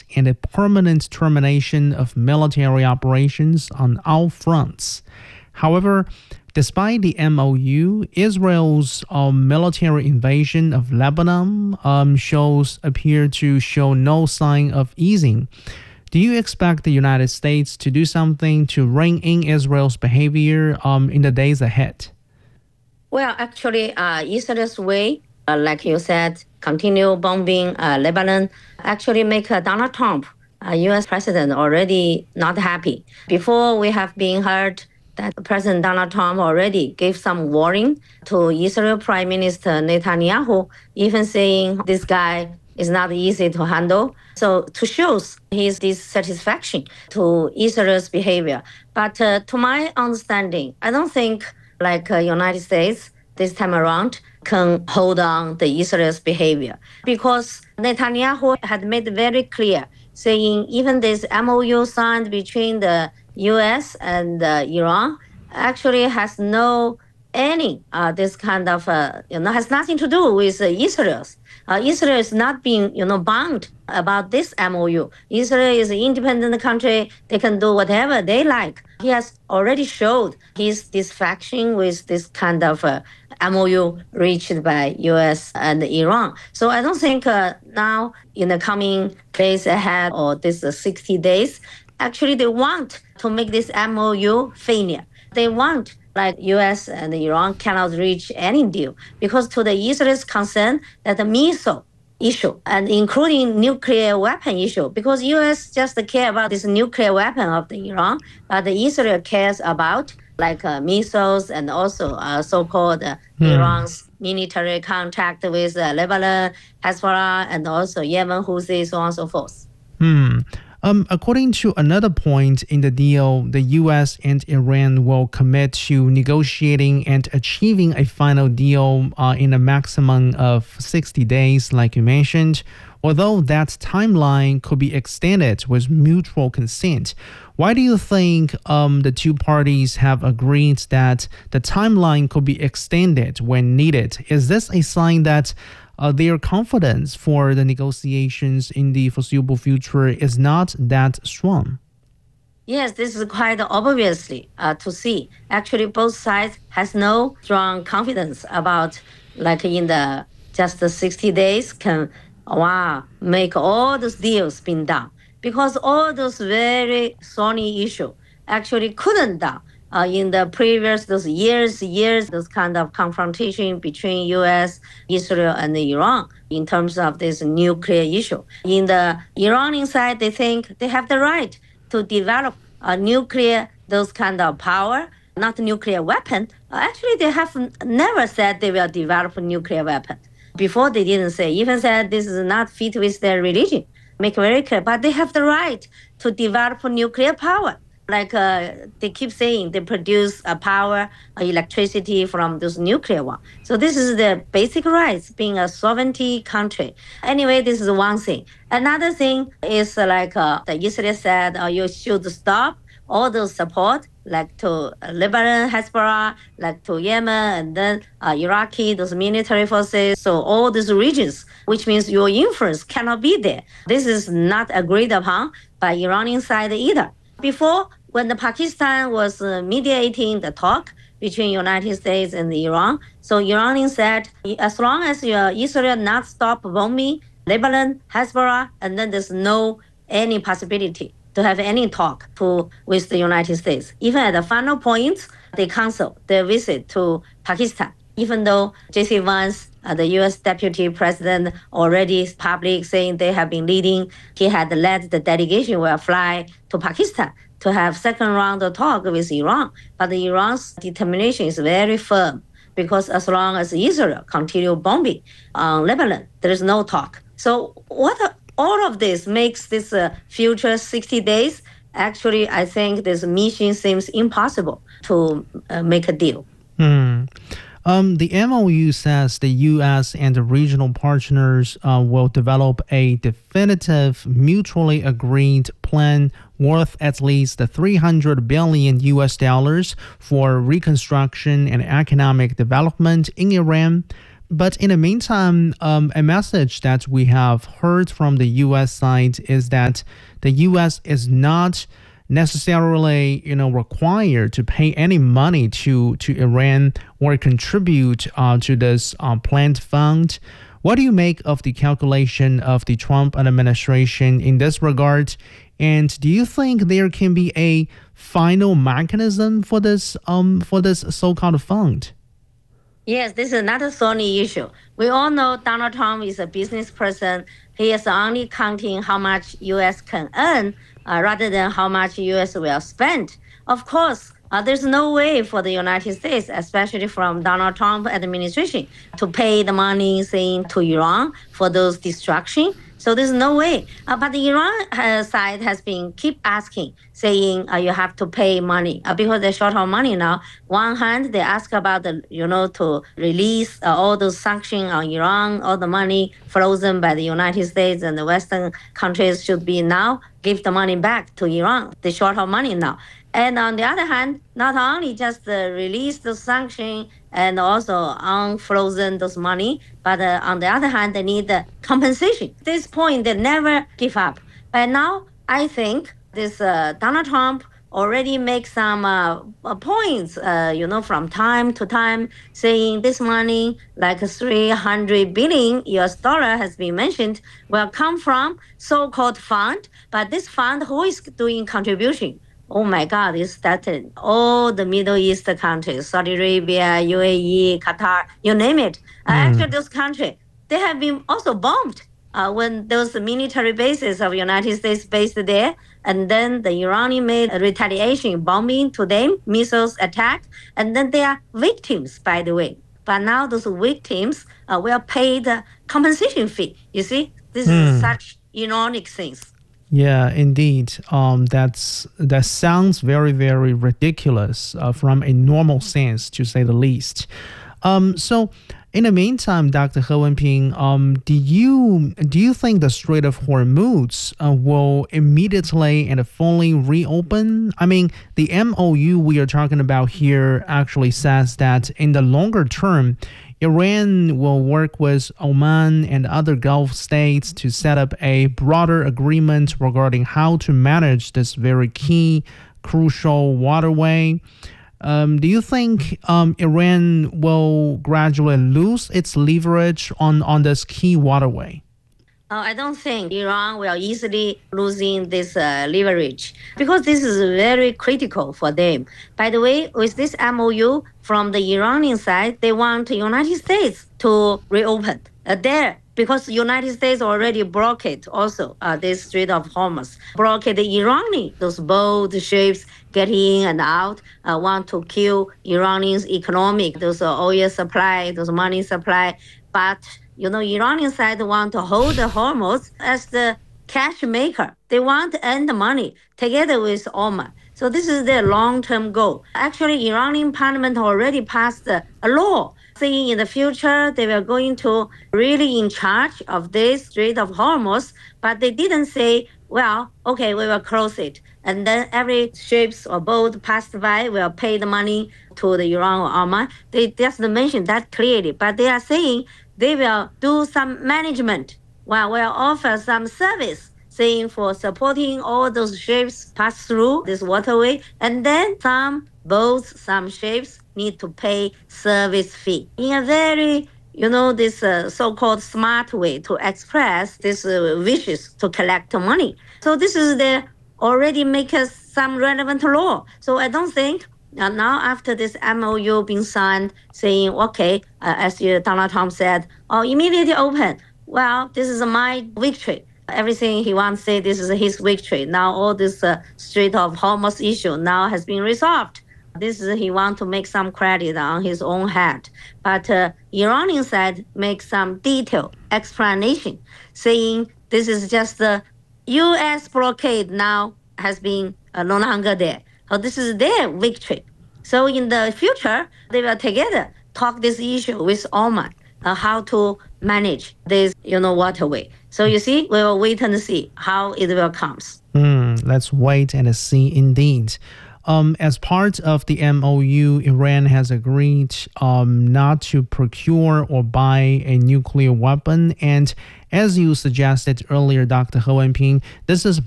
and a permanent termination of military operations on all fronts. However, despite the MOU, Israel's military invasion of Lebanon appear to show no sign of easing. Do you expect the United States to do something to rein in Israel's behavior in the days ahead? Well, actually, Israel's way, like you said, continue bombing Lebanon, actually make Donald Trump, U.S. president, already not happy. Before, we have been heard that President Donald Trump already gave some warning to Israel Prime Minister Netanyahu, even saying this guy is not easy to handle. So to show his dissatisfaction to Israel's behavior. But to my understanding, I don't think like United States this time around can hold on the Israel's behavior, because Netanyahu had made very clear, saying even this MOU signed between the U.S. and Iran actually has this kind of has nothing to do with Israel. Israel is not being bound about this MOU. Israel is an independent country; they can do whatever they like. He has already showed his dissatisfaction with this kind of MOU reached by U.S. and Iran. So I don't think now in the coming days ahead or this 60 days, actually they want to make this MOU failure. They want like U.S. and Iran cannot reach any deal because to the Israel's concern that the missile issue and including nuclear weapon issue, because U.S. just care about this nuclear weapon of the Iran, but Israel cares about like missiles and also so-called Iran's military contact with Lebanon, Hezbollah, and also Yemen, Houthi, so on and so forth. According to another point in the deal, the U.S. and Iran will commit to negotiating and achieving a final deal in a maximum of 60 days, like you mentioned, although that timeline could be extended with mutual consent. Why do you think the two parties have agreed that the timeline could be extended when needed? Is this a sign that their confidence for the negotiations in the foreseeable future is not that strong? Yes, this is quite obviously to see. Actually, both sides has no strong confidence about like in the just the 60 days can make all those deals being done. Because all those very thorny issues actually couldn't done in the previous those years, those kind of confrontation between U.S., Israel, and Iran in terms of this nuclear issue. In the Iranian side, they think they have the right to develop a nuclear, those kind of power, not nuclear weapon. Actually, they have never said they will develop a nuclear weapon. Before they didn't say, even said this is not fit with their religion. Make very clear, but they have the right to develop nuclear power. Like they keep saying, they produce power, electricity from those nuclear one. So this is the basic rights, being a sovereignty country. Anyway, this is one thing. Another thing is like the Israel said, you should stop all those support, like to Lebanon, Hezbollah, like to Yemen, and then Iraqi, those military forces. So all these regions, which means your influence cannot be there. This is not agreed upon by Iranian side either. Before, when the Pakistan was mediating the talk between United States and Iran, so Iranian said, as long as Israel not stop bombing Lebanon, Hezbollah, and then there's no any possibility to have any talk with the United States. Even at the final point, they cancel their visit to Pakistan, even though J.C. Vance, the U.S. Deputy President, already public saying they have been leading. He had led the delegation will fly to Pakistan to have second round of talk with Iran. But Iran's determination is very firm because as long as Israel continue bombing Lebanon, there is no talk. So all of this makes this future 60 days, actually, I think this mission seems impossible to make a deal. The MOU says the U.S. and the regional partners will develop a definitive, mutually agreed plan worth at least $300 billion for reconstruction and economic development in Iran. But in the meantime, a message that we have heard from the U.S. side is that the U.S. is not necessarily, required to pay any money to Iran or contribute to this planned fund. What do you make of the calculation of the Trump administration in this regard? And do you think there can be a final mechanism for this so-called fund? Yes, this is another thorny issue. We all know Donald Trump is a business person. He is only counting how much U.S. can earn rather than how much U.S. will spend. Of course, there's no way for the United States, especially from Donald Trump administration, to pay the money saying to Iran for those destruction. So there's no way. But the Iran side has been keep asking, saying you have to pay money because they're short on money now. One hand, they ask about to release all those sanctions on Iran, all the money frozen by the United States and the Western countries should be now give the money back to Iran. They short on money now. And on the other hand, not only just release the sanction and also unfrozen those money, but on the other hand, they need compensation. At this point, they never give up. But now, I think this Donald Trump already makes some points, from time to time, saying this money, like 300 billion US dollar has been mentioned, will come from so-called fund. But this fund, who is doing contribution? Oh my God, it started all the Middle East countries, Saudi Arabia, UAE, Qatar, you name it. Actually, those countries, they have been also bombed when those military bases of United States based there. And then the Iranian made a retaliation bombing to them, missiles attack. And then they are victims, by the way. But now those victims will pay the compensation fee. You see, this is such ironic things. Yeah, indeed. That sounds very, very ridiculous from a normal sense, to say the least. So, in the meantime, Dr. He Wenping, do you think the Strait of Hormuz will immediately and fully reopen? I mean, the MOU we are talking about here actually says that in the longer term, Iran will work with Oman and other Gulf states to set up a broader agreement regarding how to manage this very key, crucial waterway. Do you think Iran will gradually lose its leverage on this key waterway? I don't think Iran will easily losing this leverage because this is very critical for them. By the way, with this MOU from the Iranian side, they want the United States to reopen there because the United States already blocked also this Strait of Hormuz, blocked the Iranian, those boat ships get in and out, want to kill Iranians' economic, those oil supply, those money supply, but Iranian side want to hold the Hormuz as the cash maker. They want to earn the money together with Oman. So this is their long-term goal. Actually, Iranian parliament already passed a law saying in the future they were going to really in charge of this Strait of Hormuz, but they didn't say, well, okay, we will close it. And then every ships or boat passed by will pay the money to the Iran or Oman. They just mentioned that clearly, but they are saying they will do some management, will offer some service, saying for supporting all those ships pass through this waterway. And then some boats, some ships need to pay service fee in a very, this so-called smart way to express this wishes to collect money. So this is the already make us some relevant law. So I don't think now after this MOU being signed, saying, okay, as Donald Trump said, immediately open. Well, this is my victory. Everything he wants to say, this is his victory. Now all this Strait of Hormuz issue now has been resolved. This is he wants to make some credit on his own head. But Iranian side makes some detailed explanation, saying this is just the U.S. blockade now has been no longer there. So this is their victory. So in the future, they will together talk this issue with Oman, how to manage this, waterway. So you see, we will wait and see how it will come. Let's wait and see indeed. as part of the MOU, Iran has agreed not to procure or buy a nuclear weapon. And as you suggested earlier, Dr. He Wenping, this is